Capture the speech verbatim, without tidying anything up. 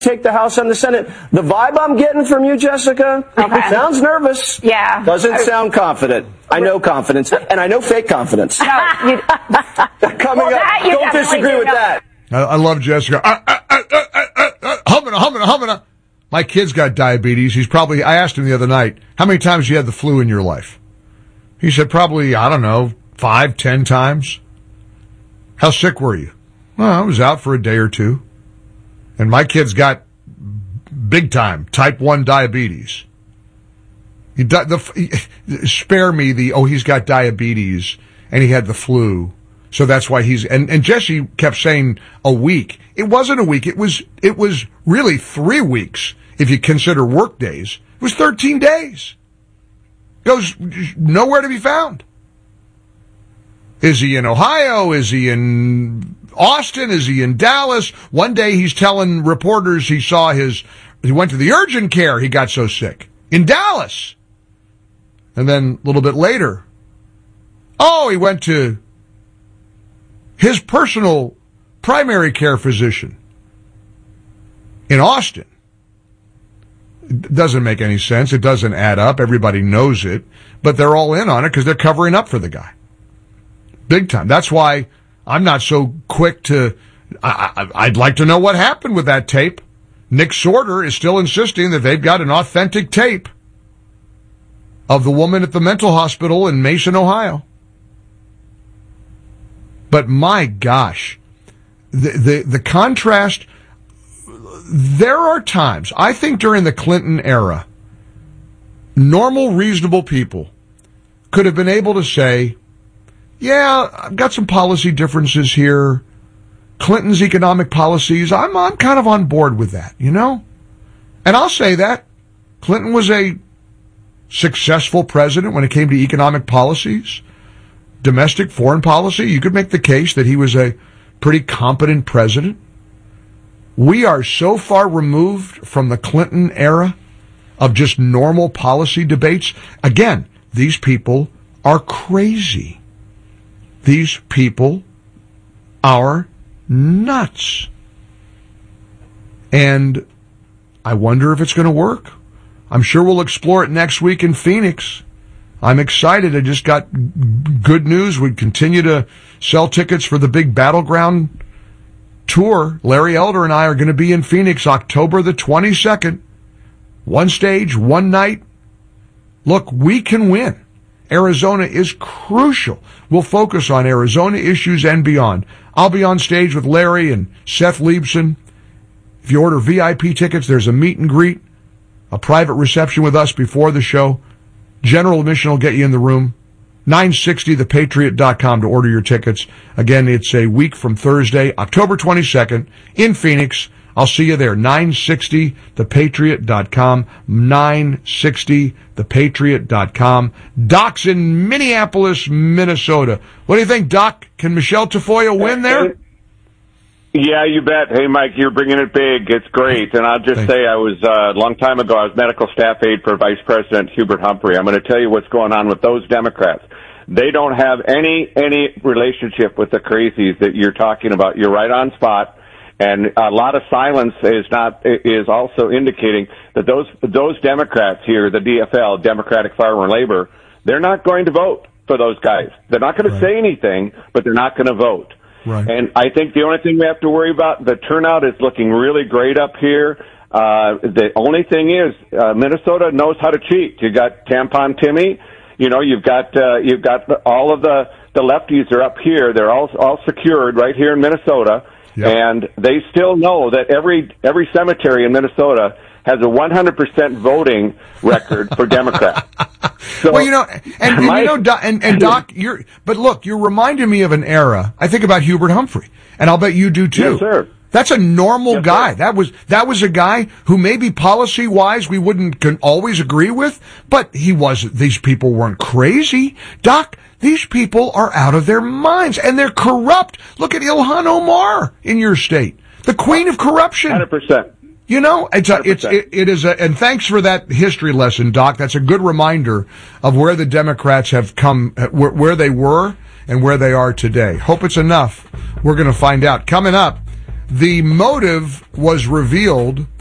take the House and the Senate. The vibe I'm getting from you, Jessica, okay. sounds nervous. Yeah. Doesn't sound confident. I know confidence, and I know fake confidence. No, you, Coming well, up, don't disagree with know. that. I, I love Jessica. Uh, uh, uh, uh, uh, uh, humming, humming, humming. My kid's got diabetes. He's probably, I asked him the other night, how many times you had the flu in your life? He said probably, I don't know, five, ten times. How sick were you? Well, I was out for a day or two. And my kid's got big time type one diabetes. He, the, he, spare me the, oh, he's got diabetes and he had the flu. So that's why he's, and, and Jesse kept saying a week. It wasn't a week. It was, it was really three weeks if you consider work days. It was thirteen days. Goes nowhere to be found. Is he in Ohio? Is he in Austin? Is he in Dallas? One day he's telling reporters he saw his, he went to the urgent care. He got so sick in Dallas. And then a little bit later, oh, he went to his personal primary care physician in Austin. It doesn't make any sense. It doesn't add up. Everybody knows it, but they're all in on it because they're covering up for the guy. Big time. That's why I'm not so quick to, I, I, I'd like to know what happened with that tape. Nick Sorter is still insisting that they've got an authentic tape of the woman at the mental hospital in Mason, Ohio. But my gosh, the, the, the contrast, there are times, I think during the Clinton era, normal, reasonable people could have been able to say, yeah, I've got some policy differences here. Clinton's economic policies, I'm, I'm kind of on board with that, you know? And I'll say that. Clinton was a successful president when it came to economic policies. Domestic foreign policy, you could make the case that he was a pretty competent president. We are so far removed from the Clinton era of just normal policy debates. Again, these people are crazy. These people are nuts. And I wonder if it's going to work. I'm sure we'll explore it next week in Phoenix. I'm excited. I just got good news. We continue to sell tickets for the big Battleground tour. Larry Elder and I are going to be in Phoenix October the twenty-second. One stage, one night. Look, we can win. Arizona is crucial. We'll focus on Arizona issues and beyond. I'll be on stage with Larry and Seth Leibson. If you order V I P tickets, there's a meet and greet, a private reception with us before the show. General admission will get you in the room. nine sixty the patriot dot com to order your tickets. Again, it's a week from Thursday, October twenty-second, in Phoenix. I'll see you there. nine sixty the patriot dot com. nine sixty the patriot dot com. Doc's in Minneapolis, Minnesota. What do you think, Doc? Can Michelle Tafoya win there? Yeah, you bet. Hey, Mike, you're bringing it big. It's great. And I'll just Thanks. say I was, uh, a long time ago, I was medical staff aide for Vice President Hubert Humphrey. I'm going to tell you what's going on with those Democrats. They don't have any, any relationship with the crazies that you're talking about. You're right on spot. And a lot of silence is not, is also indicating that those, those Democrats here, the D F L, Democratic Farmer Labor, they're not going to vote for those guys. They're not going to Right. say anything, but they're not going to vote. Right. And I think the only thing we have to worry about, the turnout is looking really great up here. Uh, the only thing is, uh, Minnesota knows how to cheat. You got Tampon Timmy, you know, you've got, uh, you've got all of the, the lefties are up here. They're all, all secured right here in Minnesota. Yep. And they still know that every, every cemetery in Minnesota has a one hundred percent voting record for Democrats. So, well, you know, and, and my, you know, Doc, and, and Doc, you're, but look, you're reminding me of an era. I think about Hubert Humphrey, and I'll bet you do too. Yes, sir. That's a normal Yes, guy. sir. That was, that was a guy who maybe policy wise we wouldn't can always agree with, but he wasn't, these people weren't crazy. Doc, these people are out of their minds and they're corrupt. Look at Ilhan Omar in your state, the queen of corruption. one hundred percent. You know, it's a, it's, it, it is a, and thanks for that history lesson, Doc. That's a good reminder of where the Democrats have come, where, where they were and where they are today. Hope it's enough. We're going to find out. Coming up, The motive was revealed